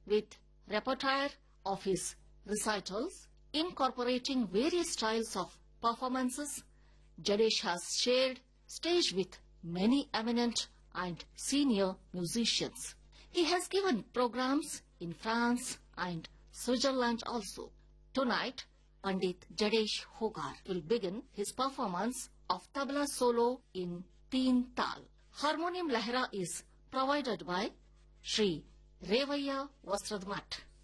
with repertoire of his recitals, incorporating various styles of performances. Jadesh has shared stage with many eminent and senior musicians. He has given programs in France and Switzerland also. Tonight, Pandit Jadesh Hogar will begin his performance of tabla solo in Teen Tal. Harmonium Lahira is provided by Shri Revaya Vastradmat.